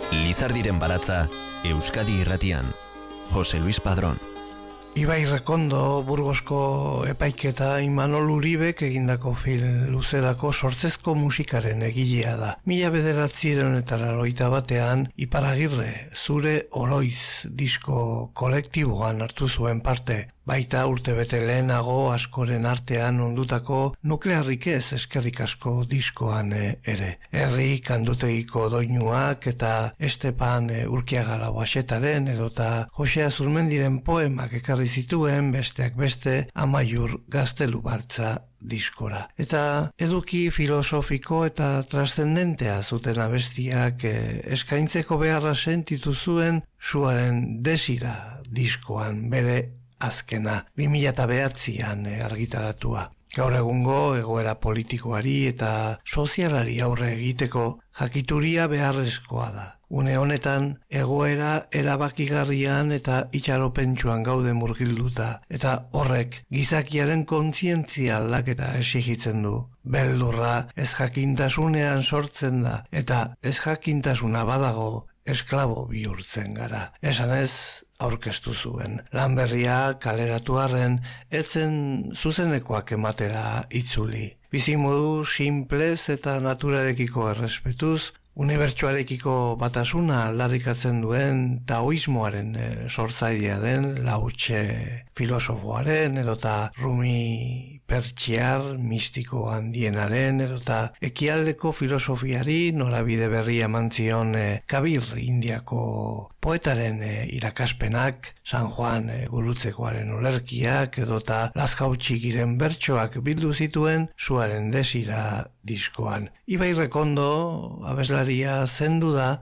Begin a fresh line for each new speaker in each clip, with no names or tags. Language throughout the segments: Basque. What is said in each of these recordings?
Lizardiren baratza, Euskadi Irratian, Jose Luis Padrón.
Ibai Rekondo Burgosko epaiketa Imanol Uribek egindako film luzerako sortzezko musikaren egilea da. 1981 Iparagirre Zure Oroiz disko kolektiboan hartu zuen parte. Baita urtebete lehenago askoren artean ondutako Nuklearrik ez eskerrik asko diskoan ere. Herri Kandutegiko Doinuak eta Estepan Urkiagara Baxetaren edota Jose Azurmendiren poemak ekarri zituen besteak beste Amaiur Gaztelu Baltza diskora. Eta eduki filosofiko eta trascendentea zuten abestiak eskaintzeko beharra sentitu zuen Suaren Desira diskoan bere azkena, 2009an argitaratua. Gaur egungo egoera politikoari eta sozialari aurre egiteko jakituria beharrezkoa da. Une honetan egoera erabakigarrian eta itxaropentsuan gaude murgilduta eta horrek gizakiaren kontzientzia aldaketa exigitzen du. Beldurra ez jakintasunean sortzen da eta ez jakintasuna badago esklabo bihurtzen gara. Esanez aurkeztu zuen. Lan berria kaleratu arren ezen zuzenekoak ematera itzuli. Bizimodu simplez eta naturarekiko errespetuz, unibertsuarekiko batasuna aldarrikatzen duen taoismoaren sortzailea den Lao-tse filosofoaren edota Rumi Pertsiar mistiko handienaren edota ekialdeko filosofiari norabide berria eman zion Kabir Indiako poetaren irakaspenak, San Juan Gurutzekoaren olerkiak edota Lazkao Txikiren bertsoak bildu zituen Suaren Desira diskoan. Ibai Rekondo abeslaria zendu da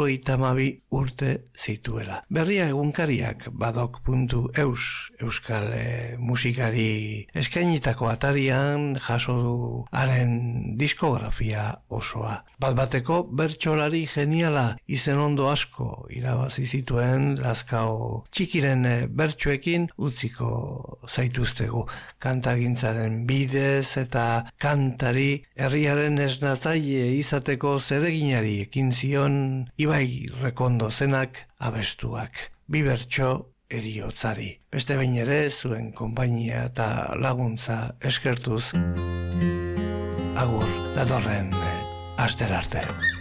72 urte zituela. Berria egunkariak badok.eus euskal musikari eskainitako atarian jaso du haren diskografia osoa. Bat-bateko bertsolari geniala izen ondo asko irabazi zituen Lazkao Txikiren bertsoekin utziko zaituztegu. Kantagintzaren bidez eta kantari herriaren esnatzaile izateko zereginari ekin zion Ibai Rekondo zenak abestuak. Bi bertso eriotzari. Beste behin ere zuen konpainia eta laguntza eskertuz. Agur, datorren aster arte.